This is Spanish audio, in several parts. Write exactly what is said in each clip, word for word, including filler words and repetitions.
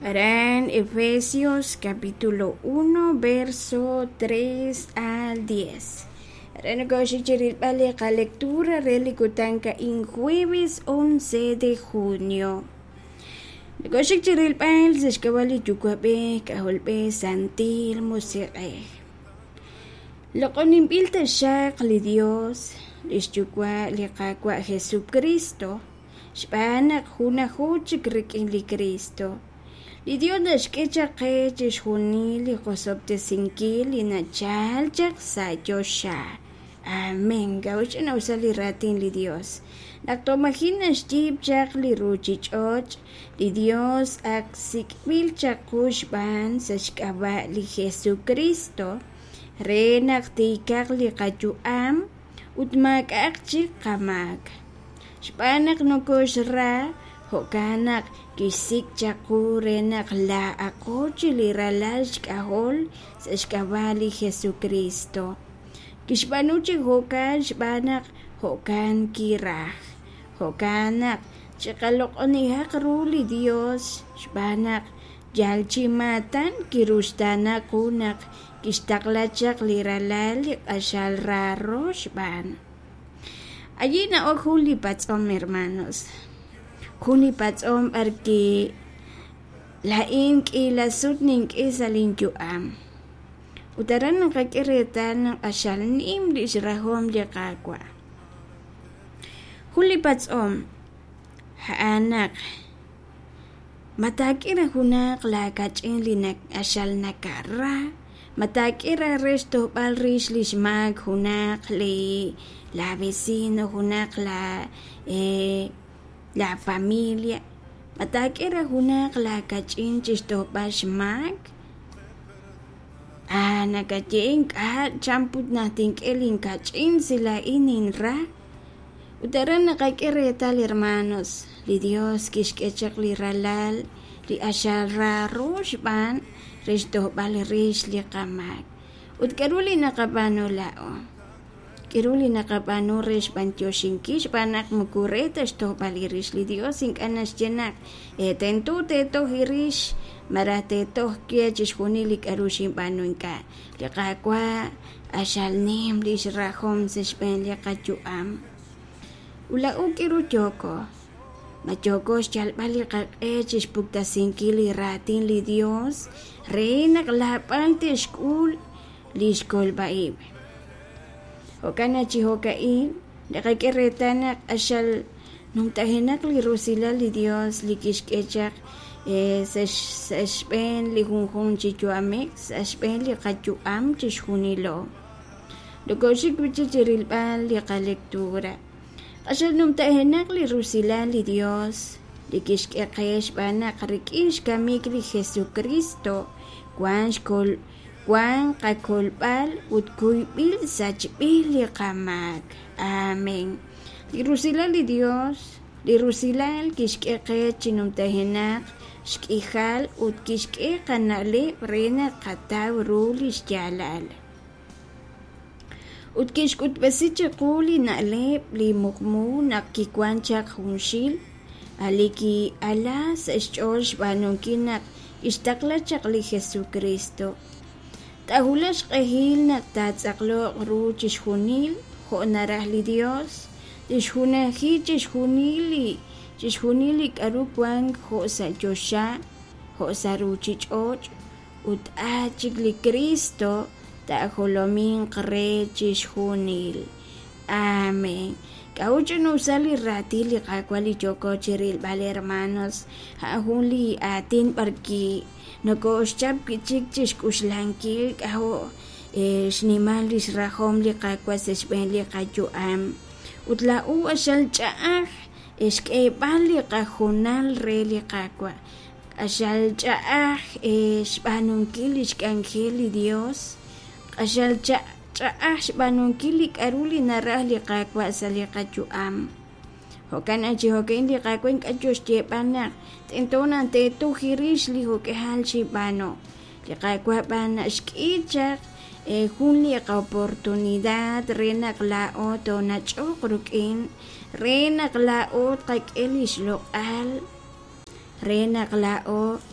Harán Efesios capítulo uno, verso tres al diez. Harán la lectura relicutanca en jueves once de junio. Negosyik ciril pal sa shkawali chukwabe kahulbe santil musiqe. Lokonim pilta shak li Dios, lishchukwa liqakwa Jesucristo, shpanak hunahuchik rikin li Cristo. Li Dios na shkechaqe chishuni li qosobte sinkil li nachalchak sa Josha. Amen. Gawch na usali ratin li Dios. Naktomahin na shtib chak li ruchichoch li Dios ak sikbil chakushban sa shkaba li Jesucristo. Re naktikak li kajuam utmak akchik kamak. Shpanak nukosh ra hokanak kisik chaku renak la ako chiliralash kahol sa shkaba li Jesucristo. Kishbanuchi hokan shbanak hokan kirah. Hokanak chakalok onihak ruli Dios shbanak jalchimatan kirustana kunak kistaklachak liralal asal raro shban. Allí na o huli patsom hermanos. Huli patsom arki laing ilasut ning isalin juam. Utaran ng kakiritan ng asal nim di sirahom di kakwa. Huli patsom, haanak, matakira hunak lakachin linak asal nakara, matakira resto palris lismag hunak li la vecino hunak la, eh, la familia, matakira hunak lakachin chisto pasmag, Ah, nakaching ka, champut natin keling kachin sila ininra. Utaran nakakireta li hermanos, li Dios kishkechak li ralal, li asyal raro shban, resto bali rish li kamak. Ut karuli nakapano lao. Kiruli nakapano rish bantiyoshinkish, banak mukureta sto bali rish li Dios ink anas jenak. E tentu teto hirish, marate toh kia chishunilik arushim panuinka liqakwa ashal nim lish rahom sishpen liqachuam ula ukiru choko machoko shal baliqak e chishpukta sinkili ratin li Dios reina klapan tishkul lish kolbaib okana chihokain liqakiretanak ashal numtahinak li rusila li Dios likishkechak Eh, sa shpen li hunghong chichuamek, sa shpen li kachuam chishunilo. Lugoshik bichichirilpan li kalektura. Asal numtahenak li rusila li Dios, li kishkekesh banak rikish kamik li Jesucristo, kwan shkol, kwan kakolpal utkuypil sa chpil li kamak. Amen. Li rusila li Dios, li rusila li kishkeke chinumtahenak, shkihal ut kishke kanale rena kataw rulish jalal. Ut kishkut basicha kuli nalep li mukmu nakikwanchak hunshil aliki ala sa shchosh banungkinak ishtaklachak li Jesucristo. Tahulash kahil naktatsaklo ru chishunil ho narah li Dios tishhunahi chishunili chishunilik arukwang ho sa Josha, ho sa ruchichoch, ut achig li Cristo, ta holomin kre chishunil. Amen. Kaucho no usali rati li kakwali choko chiril bale hermanos, hahuli atin parki, nakoshchap kichik chishkushlanki, kaho shnimalis rahom li kakwa seshben li kajuam, ut la u asal chaah, Eshke bali kahunal reli kakwa. Asal chaah shbanungkilik angeli Dios. Asal chaah shbanungkilik aruli narahli kakwa sali kajuam. Hokan aji hokin li kakwen kajos jepanak. Tentonan tetu hirish li hokehal shibano. Li kakwa bana shkichak. E hunli ka oportunidad renak lao to nachokrukin. Renak laot kay elish lokal, renak lao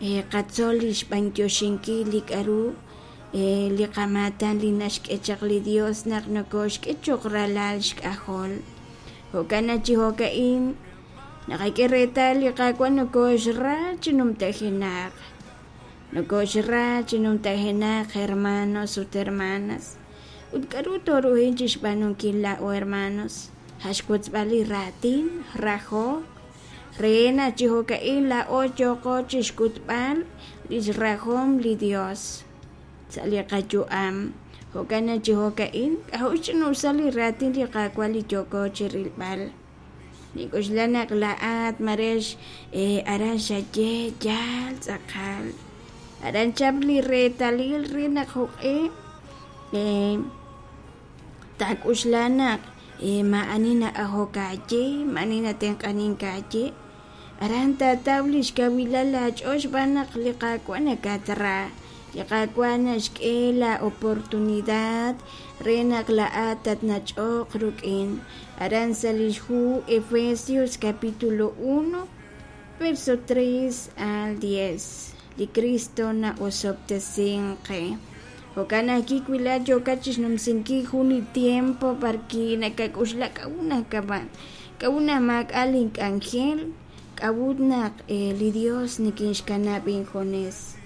eh, qatzolish bantoshinki likaru eh, liqamatan linashk'echaq li Dios naq nokoxk'echoq ralal xk'ajol hokana chihokain naqayk'ereta liqakua nokoxra chinumtajinaq nokoxra chinumtajinaq hermanos ut hermanas utk'aru toruhin chixb'anunkila o hermanos haxkutzb'ali ratin rajo reena chihokain la ochoqo chixkutb'al lisrajom li Dios saliqachu'am hokana chihokain k'ajuxchinusali ratin liqakua lichoko chirilb'al nikuxlanaq la'at marex eh, aran xaye yal tz'aqal aran chap liretalil rinaq juq'e eh, tak'uxlanaq eh, ma'anina ajokaye ma'anina tenq'anin kaye aran tataw lixkawila la ch'ox b'anaq liqakua nakatra liqakua naxk'e la oportunidad renaq la'at tatnach'oq ruk'in aran salixju Efesios capítulo uno verso tres al diez li Cristo na osobtesinqe hokana kikwila chokachix numsinki juni tiempo parki nakak'uxla k'awunaj kaban k'awunaj mak'al ink ángel k'awunaj eh, li Dios nikinxkanab' injones